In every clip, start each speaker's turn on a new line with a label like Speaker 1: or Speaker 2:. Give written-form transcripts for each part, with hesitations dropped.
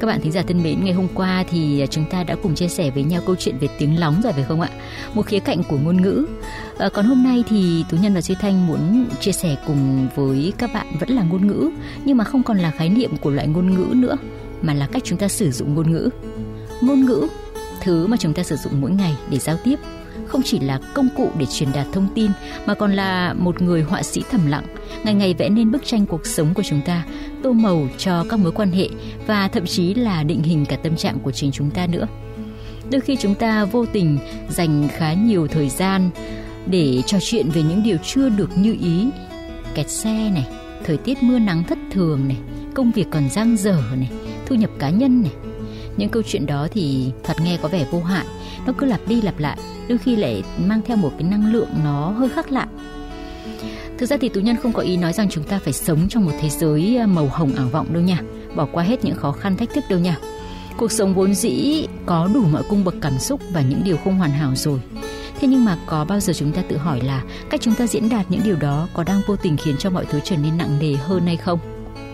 Speaker 1: Các bạn thính giả thân mến, ngày hôm qua thì chúng ta đã cùng chia sẻ với nhau câu chuyện về tiếng lóng rồi phải không ạ? Một khía cạnh của ngôn ngữ. Còn hôm nay thì Tú Nhân và Duy Thanh muốn chia sẻ cùng với các bạn vẫn là ngôn ngữ, nhưng mà không còn là khái niệm của loại ngôn ngữ nữa, mà là cách chúng ta sử dụng ngôn ngữ. Ngôn ngữ, thứ mà chúng ta sử dụng mỗi ngày để giao tiếp, không chỉ là công cụ để truyền đạt thông tin, mà còn là một người họa sĩ thầm lặng, ngày ngày vẽ nên bức tranh cuộc sống của chúng ta, tô màu cho các mối quan hệ và thậm chí là định hình cả tâm trạng của chính chúng ta nữa. Đôi khi chúng ta vô tình dành khá nhiều thời gian để trò chuyện về những điều chưa được như ý, kẹt xe này, thời tiết mưa nắng thất thường này, công việc còn dang dở này, thu nhập cá nhân này. Những câu chuyện đó thì thật nghe có vẻ vô hại, nó cứ lặp đi lặp lại, đôi khi lại mang theo một cái năng lượng nó hơi khác lạ. Thực ra thì Tú Nhân không có ý nói rằng chúng ta phải sống trong một thế giới màu hồng ảo vọng đâu nha, bỏ qua hết những khó khăn thách thức đâu nha. Cuộc sống vốn dĩ có đủ mọi cung bậc cảm xúc và những điều không hoàn hảo rồi. Thế nhưng mà có bao giờ chúng ta tự hỏi là cách chúng ta diễn đạt những điều đó có đang vô tình khiến cho mọi thứ trở nên nặng nề hơn hay không?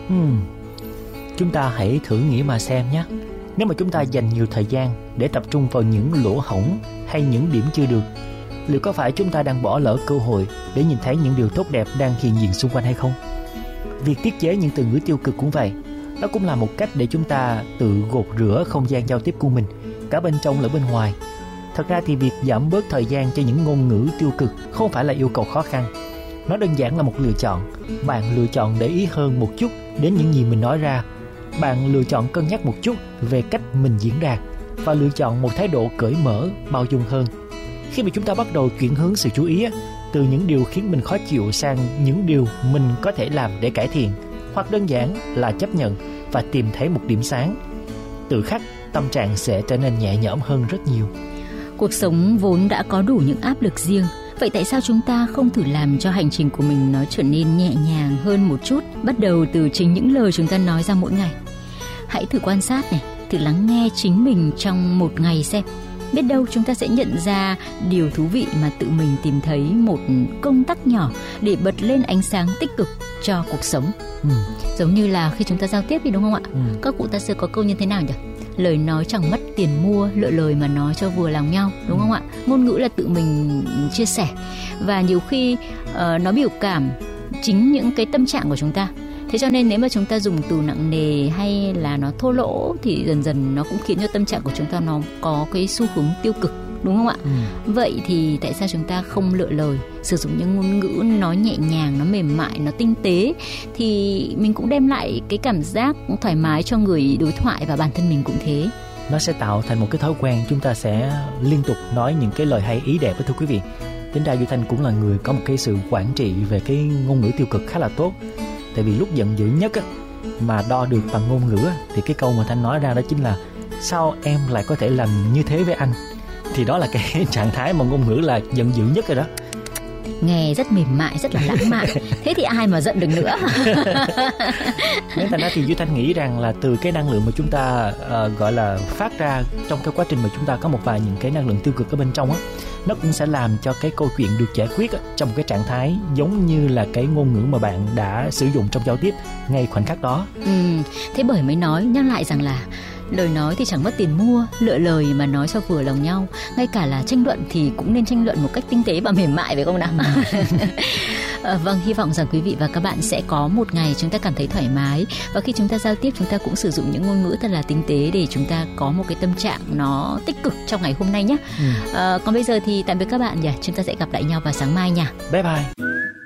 Speaker 2: Chúng ta hãy thử nghĩ mà xem nhé. Nếu mà chúng ta dành nhiều thời gian để tập trung vào những lỗ hổng hay những điểm chưa được, liệu có phải chúng ta đang bỏ lỡ cơ hội để nhìn thấy những điều tốt đẹp đang hiện diện xung quanh hay không? Việc tiết chế những từ ngữ tiêu cực cũng vậy. Đó cũng là một cách để chúng ta tự gột rửa không gian giao tiếp của mình, cả bên trong lẫn bên ngoài. Thật ra thì việc giảm bớt thời gian cho những ngôn ngữ tiêu cực không phải là yêu cầu khó khăn. Nó đơn giản là một lựa chọn. Bạn lựa chọn để ý hơn một chút đến những gì mình nói ra. Bạn lựa chọn cân nhắc một chút về cách mình diễn đạt và lựa chọn một thái độ cởi mở, bao dung hơn. Khi mà chúng ta bắt đầu chuyển hướng sự chú ý từ những điều khiến mình khó chịu sang những điều mình có thể làm để cải thiện, hoặc đơn giản là chấp nhận và tìm thấy một điểm sáng, tự khắc tâm trạng sẽ trở nên nhẹ nhõm hơn rất nhiều.
Speaker 1: Cuộc sống vốn đã có đủ những áp lực riêng, vậy tại sao chúng ta không thử làm cho hành trình của mình nó trở nên nhẹ nhàng hơn một chút, bắt đầu từ chính những lời chúng ta nói ra mỗi ngày? Hãy thử quan sát này, thử lắng nghe chính mình trong một ngày xem. Biết đâu chúng ta sẽ nhận ra điều thú vị mà tự mình tìm thấy một công tắc nhỏ để bật lên ánh sáng tích cực cho cuộc sống. Giống như là khi chúng ta giao tiếp thì đúng không ạ? Các cụ ta xưa có câu như thế nào nhỉ? Lời nói chẳng mất tiền mua, lựa lời mà nói cho vừa lòng nhau, đúng không ạ? Ngôn ngữ là tự mình chia sẻ, và nhiều khi nó biểu cảm chính những cái tâm trạng của chúng ta. Thế cho nên nếu mà chúng ta dùng từ nặng nề hay là nó thô lỗ thì dần dần nó cũng khiến cho tâm trạng của chúng ta nó có cái xu hướng tiêu cực, đúng không ạ? Vậy thì tại sao chúng ta không lựa lời, sử dụng những ngôn ngữ nó nhẹ nhàng, nó mềm mại, nó tinh tế, thì mình cũng đem lại cái cảm giác thoải mái cho người đối thoại và bản thân mình cũng thế.
Speaker 2: Nó sẽ tạo thành một cái thói quen, chúng ta sẽ liên tục nói những cái lời hay ý đẹp đó, thưa quý vị. Tính ra Duy Thanh cũng là người có một cái sự quản trị về cái ngôn ngữ tiêu cực khá là tốt. Tại vì lúc giận dữ nhất mà đo được bằng ngôn ngữ thì cái câu mà Thanh nói ra đó chính là: sao em lại có thể làm như thế với anh? Thì đó là cái trạng thái mà ngôn ngữ là giận dữ nhất rồi đó.
Speaker 1: Nghe rất mềm mại, rất là lãng mạn. Thế thì ai mà giận được nữa?
Speaker 2: Nên thành ra thì Duy Thanh nghĩ rằng là từ cái năng lượng mà chúng ta gọi là phát ra trong cái quá trình mà chúng ta có một vài những cái năng lượng tiêu cực ở bên trong nó cũng sẽ làm cho cái câu chuyện được giải quyết trong một cái trạng thái giống như là cái ngôn ngữ mà bạn đã sử dụng trong giao tiếp ngay khoảnh khắc đó.
Speaker 1: Thế bởi mới nói nhắc lại rằng là lời nói thì chẳng mất tiền mua, lựa lời mà nói cho vừa lòng nhau. Ngay cả là tranh luận thì cũng nên tranh luận một cách tinh tế và mềm mại, phải không nào? Vâng, hy vọng rằng quý vị và các bạn sẽ có một ngày chúng ta cảm thấy thoải mái, và khi chúng ta giao tiếp chúng ta cũng sử dụng những ngôn ngữ thật là tinh tế để chúng ta có một cái tâm trạng nó tích cực trong ngày hôm nay nhé. Còn bây giờ thì tạm biệt các bạn nhỉ. Chúng ta sẽ gặp lại nhau vào sáng mai nha.
Speaker 2: Bye bye.